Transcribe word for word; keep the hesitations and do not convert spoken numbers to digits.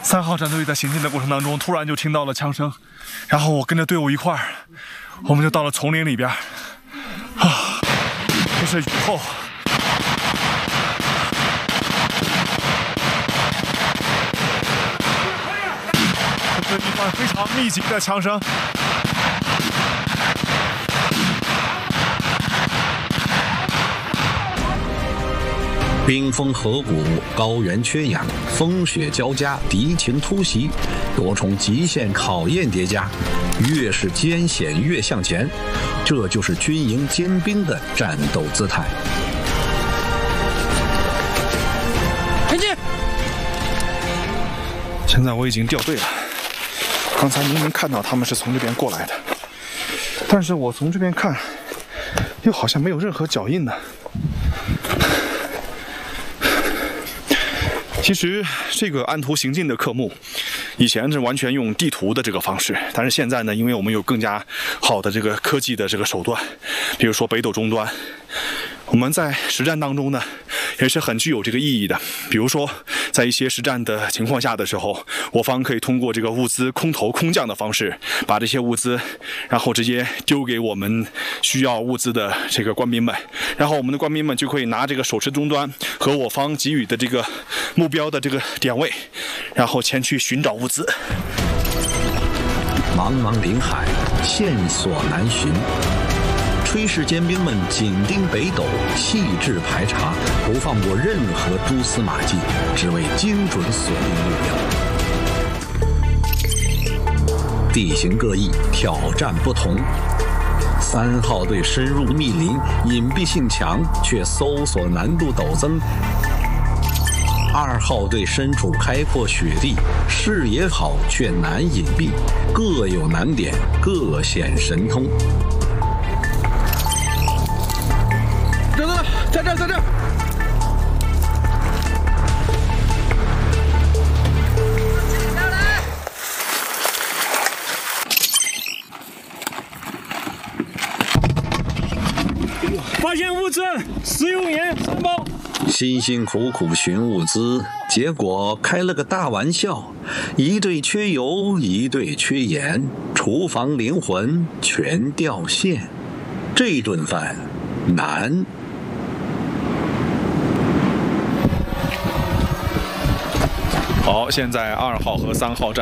三号战队在行进的过程当中，突然就听到了枪声，然后我跟着队伍一块儿，我们就到了丛林里边。啊，这是雨后。这是一段非常密集的枪声。 冰封河谷，高原缺氧，风雪交加，敌情突袭，多重极限考验叠加，越是艰险越向前，这就是军营尖兵的战斗姿态。 前进！ 现在我已经掉队了，刚才明明看到他们是从这边过来的，但是我从这边看，又好像没有任何脚印呢。 其实这个按图行进的科目，以前是完全用地图的这个方式，但是现在呢，因为我们有更加好的这个科技的这个手段，比如说北斗终端，我们在实战当中呢，也是很具有这个意义的。比如说，在一些实战的情况下的时候，我方可以通过这个物资空投空降的方式，把这些物资，然后直接丢给我们需要物资的这个官兵们，然后我们的官兵们就可以拿这个手持终端和我方给予的这个目标的这个点位，然后前去寻找物资。 茫茫林海，线索难寻。 炊事尖兵们紧盯北斗，细致排查，不放过任何蛛丝马迹，只为精准锁定目标。地形各异，挑战不同。三号队深入密林，隐蔽性强，却搜索难度陡增。二号队身处开阔雪地，视野好却难隐蔽，各有难点，各显神通。 等等，在这儿，在这儿。下来！发现物资，食用盐三包。 辛辛苦苦寻物资，结果开了个大玩笑，一队缺油，一队缺盐，厨房灵魂全掉线，这顿饭难。 好，现在二号和三号战